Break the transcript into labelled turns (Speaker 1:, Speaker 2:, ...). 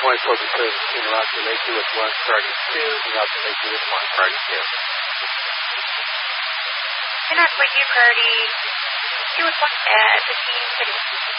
Speaker 1: One focus in Roger Lakey with 1, target 2, Roger Lakey with 1, target 2.
Speaker 2: Cannot with you, priority 2 with 1 at 15 City.